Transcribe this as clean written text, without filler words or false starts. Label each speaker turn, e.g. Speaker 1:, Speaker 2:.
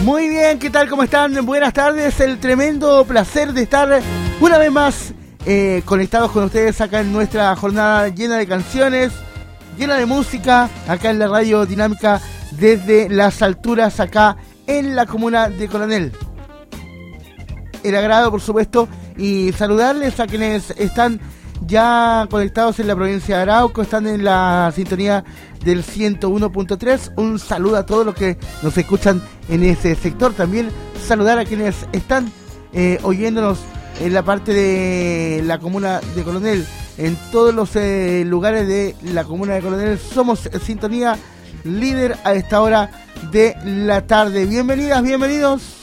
Speaker 1: Muy bien, ¿qué tal? ¿Cómo están? Buenas tardes, el tremendo placer de estar una vez más conectados con ustedes acá en nuestra jornada llena de canciones, llena de música, acá en la radio dinámica desde las alturas acá en la comuna de Coronel. El agrado, por supuesto, y saludarles a quienes están ya conectados en la provincia de Arauco, están en la sintonía del 101.3. Un saludo a todos los que nos escuchan en ese sector. También saludar a quienes están oyéndonos en la parte de la comuna de Coronel, en todos los lugares de la comuna de Coronel. Somos sintonía líder a esta hora de la tarde. Bienvenidas, bienvenidos.